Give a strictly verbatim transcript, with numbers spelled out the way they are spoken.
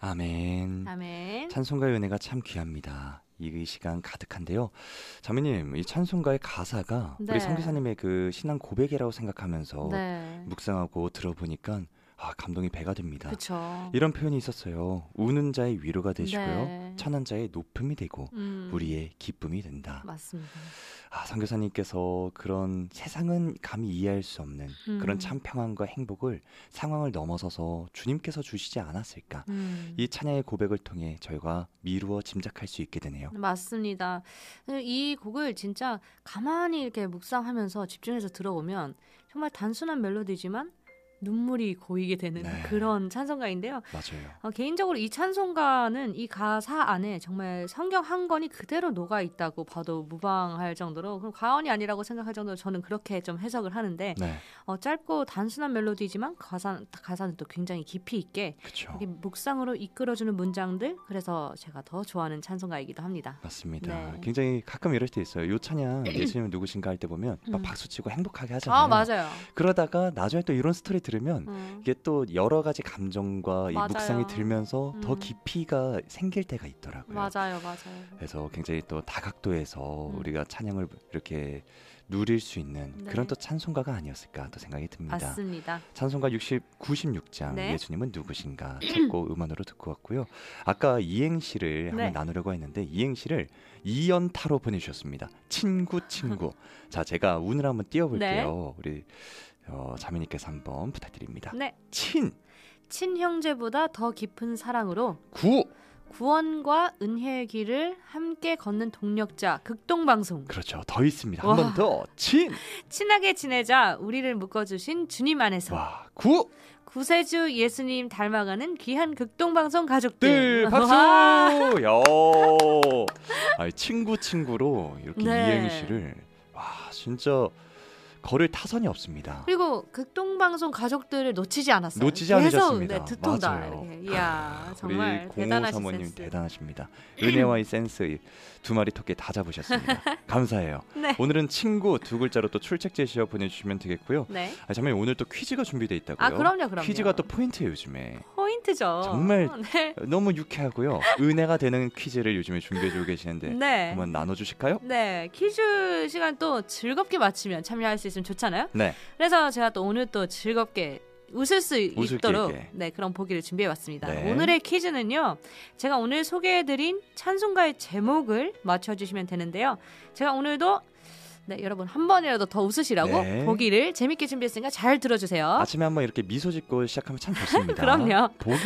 아멘. 아멘. 찬송가의 은혜가 참 귀합니다. 이 시간 가득한데요. 자매님, 이 찬송가의 가사가 네. 우리 선교사님의 그 신앙 고백이라고 생각하면서 네. 묵상하고 들어보니까 아, 감동이 배가 됩니다. 그쵸. 이런 표현이 있었어요. 우는 자의 위로가 되시고요. 네. 천한 자의 높음이 되고 음. 우리의 기쁨이 된다. 맞습니다. 아, 선교사님께서 그런 세상은 감히 이해할 수 없는 음. 그런 참 평안과 행복을 상황을 넘어서서 주님께서 주시지 않았을까. 음. 이 찬양의 고백을 통해 저희가 미루어 짐작할 수 있게 되네요. 맞습니다. 이 곡을 진짜 가만히 이렇게 묵상하면서 집중해서 들어보면 정말 단순한 멜로디지만 눈물이 고이게 되는 네. 그런 찬송가인데요. 맞아요. 어, 개인적으로 이 찬송가는 이 가사 안에 정말 성경 한 권이 그대로 녹아 있다고 봐도 무방할 정도로, 그럼 과언이 아니라고 생각할 정도로 저는 그렇게 좀 해석을 하는데 네, 어, 짧고 단순한 멜로디지만 가사, 가사는 또 굉장히 깊이 있게 그렇죠. 이렇게 묵상으로 이끌어주는 문장들, 그래서 제가 더 좋아하는 찬송가이기도 합니다. 맞습니다. 네. 굉장히 가끔 이럴 때 있어요. 요 찬양 예수님은 누구신가 할 때 보면 막 음. 박수치고 행복하게 하잖아요. 아 맞아요. 그러다가 나중에 또 이런 스토리 들으면 음. 이게 또 여러 가지 감정과 이 맞아요. 묵상이 들면서 더 음. 깊이가 생길 때가 있더라고요. 맞아요, 맞아요. 그래서 굉장히 또 다각도에서 음. 우리가 찬양을 이렇게 누릴 수 있는 네. 그런 또 찬송가가 아니었을까 또 생각이 듭니다. 맞습니다. 찬송가 육십, 구십육 장 네. 예수님은 누구신가 짧고 음원으로 듣고 왔고요. 아까 이행시를 네. 한번 나누려고 했는데 이행시를 이연타로 보내주셨습니다. 친구 친구. 자, 제가 운을 한번 띄워볼게요. 우리 어, 자매님께서 한번 부탁드립니다. 네. 친, 친형제보다 더 깊은 사랑으로 구. 구원과 은혜의 길을 함께 걷는 동력자 극동방송. 그렇죠. 더 있습니다. 와. 한 번 더. 친. 친하게 지내자 우리를 묶어주신 주님 안에서. 와, 구. 구세주 예수님 닮아가는 귀한 극동방송 가족들. 들 박수. 와. 야. 아, 친구 친구로 이렇게 네. 이행시를 와, 진짜 걸을 타선이 없습니다. 그리고 극동방송 가족들을 놓치지 않았어요. 놓치지 계속, 않으셨습니다. 네, 듣통다. 맞아요. 이렇게. 이야, 정말 우리 대단하신 공오사모님 센스. 대단하십니다. 은혜와 이 센스 두 마리 토끼 다 잡으셨습니다. 감사해요. 네. 오늘은 친구 두 글자로 또 출첵 제시어 보내주시면 되겠고요. 네. 아, 잠깐만 오늘 또 퀴즈가 준비되어 있다고요. 아, 그럼요, 그럼요. 퀴즈가 또 포인트예요 요즘에. 포인트죠. 정말 네. 너무 유쾌하고요. 은혜가 되는 퀴즈를 요즘에 준비해주고 계시는데 네. 한번 나눠주실까요? 네, 퀴즈 시간 또 즐겁게 마치면 참여할 수 있으면 좋잖아요. 네. 그래서 제가 또 오늘 또 즐겁게 웃을 수 웃을 수 있도록 있게. 네, 그런 보기를 준비해봤습니다. 네. 오늘의 퀴즈는요, 제가 오늘 소개해드린 찬송가의 제목을 맞춰주시면 되는데요. 제가 오늘도 네, 여러분 한 번이라도 더 웃으시라고 네. 보기를 재밌게 준비했으니까 잘 들어주세요. 아침에 한번 이렇게 미소 짓고 시작하면 참 좋습니다. 그럼요. 보기